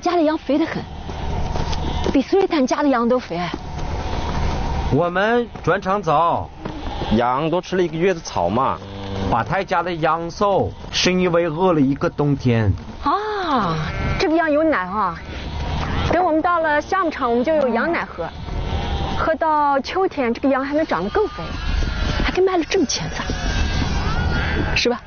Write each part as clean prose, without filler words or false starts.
家的羊肥得很，比苏瑞坦家的羊都肥。 我们专场早， 羊多吃了1个月的草嘛。 华太家的羊瘦，是因为饿了1个冬天。 啊，这个羊有奶啊！等我们到了夏牧场，我们就有羊奶喝。喝到秋天，这个羊还能长得更肥，还可以卖了挣钱噻，是吧？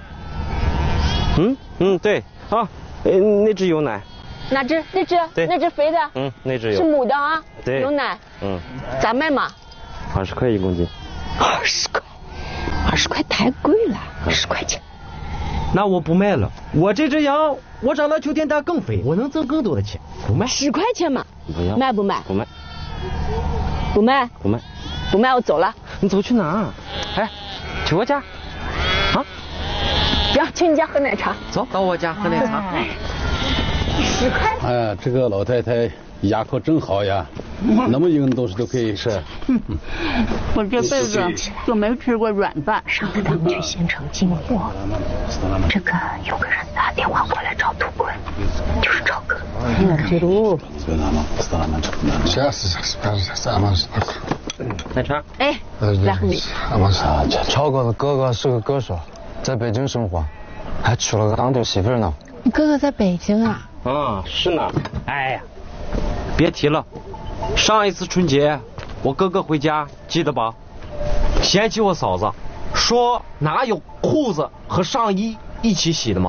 对啊，那只有奶。 哪只？那只？ 对， 那只肥的。 那只有。 是母的啊。 对。 有奶。咋卖嘛 ？20块1公斤。 20块，20块太贵了，10块钱。 那我不卖了，我这只羊，我长到秋天它更肥，我能挣更多的钱，不卖。 10块钱嘛？ 不要。 卖不卖？ 不卖。 不卖？ 不卖。 不卖，我走了。 你走去哪？哎，去我家。啊？ 不要，去你家喝奶茶。 走到我家喝奶茶。 10块。 哎呀，这个老太太牙口真好呀，那么硬的东西都可以吃。 我这辈子就没吃过软饭。 上次他们去县城进货，这个有个人打电话过来找土棍，就是赵哥。 奶茶。 哎，来喝你。 超哥的哥哥是个歌手，在北京生活，还娶了个当地媳妇呢。 你哥哥在北京啊？ 是呢。 哎呀，别提了，上一次春节我哥哥回家，记得吧？嫌弃我嫂子，说哪有裤子和上衣一起洗的吗？